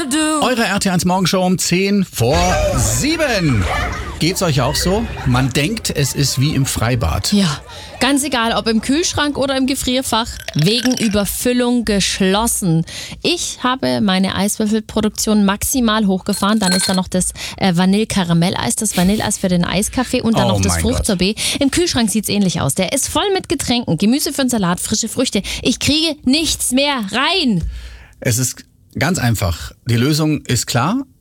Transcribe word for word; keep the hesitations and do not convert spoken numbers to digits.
Eure R T eins Morgenshow um zehn vor sieben. Geht's euch auch so? Man denkt, es ist wie im Freibad. Ja, ganz egal, ob im Kühlschrank oder im Gefrierfach, wegen Überfüllung geschlossen. Ich habe meine Eiswürfelproduktion maximal hochgefahren. Dann ist da noch das äh, Vanille-Karamelleis, das Vanilleeis für den Eiskaffee und dann Oh noch das mein Fruchtsorbet. Im Kühlschrank sieht's ähnlich aus. Der ist voll mit Getränken, Gemüse für den Salat, frische Früchte. Ich kriege nichts mehr rein. Es ist ganz einfach. Die Lösung ist klar.